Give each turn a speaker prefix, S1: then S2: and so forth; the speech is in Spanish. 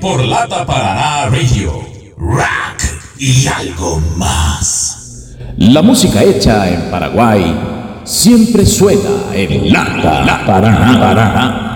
S1: por Lata Paraná Radio. Rock y algo más.
S2: La música hecha en Paraguay siempre suena en Lata Paraná.